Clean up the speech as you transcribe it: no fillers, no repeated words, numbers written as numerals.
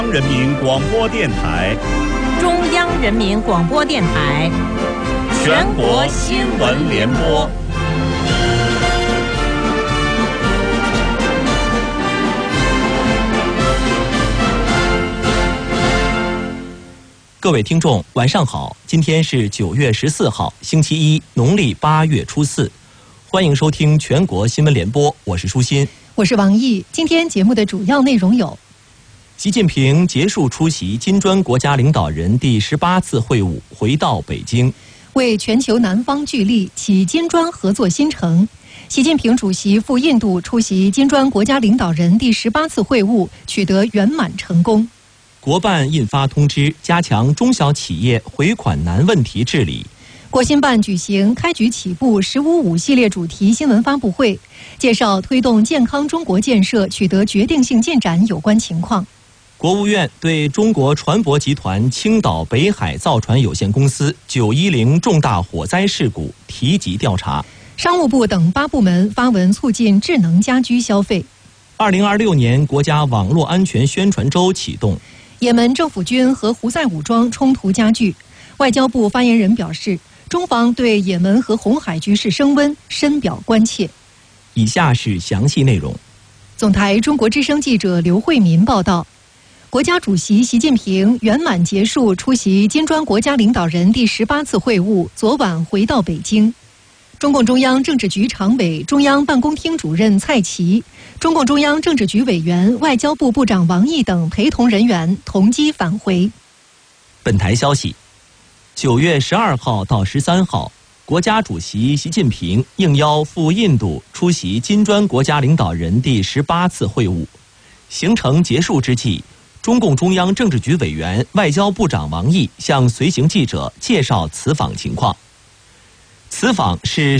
人民广播电台、 中央人民广播电台、 全国新闻联播。 各位听众，晚上好！今天是9月14号，星期一，农历8月初4。欢迎收听全国新闻联播，我是舒心， 我是王毅。今天节目的主要内容有： 习近平结束出席金砖国家领导人第18次会晤，回到北京， 为全球南方聚力，启金砖合作新程。习近平主席赴印度出席金砖国家领导人第18次会晤，取得圆满成功。 国办印发通知，加强中小企业回款难问题治理。 国新办举行开局起步“15+5”系列主题新闻发布会，介绍推动健康中国建设取得决定性进展有关情况。 国务院对中国船舶集团青岛北海造船有限公司910重大火灾事故提及调查。 商务部等8部门发文促进智能家居消费。 2026年国家网络安全宣传周启动。 也门政府军和胡塞武装冲突加剧，外交部发言人表示，中方对也门和红海局势升温深表关切。 以下是详细内容。 总台中国之声记者刘慧民报道，国家主席习近平圆满结束出席金砖国家领导人第18次会晤，昨晚回到北京。中共中央政治局常委、中央办公厅主任蔡奇、中共中央政治局委员、外交部部长王毅等陪同人员同机返回。 本台消息，9月12号到13号，国家主席习近平应邀赴印度出席金砖国家领导人第18次会晤。行程结束之际，中共中央政治局委员、外交部长王毅向随行记者介绍此访情况。此访是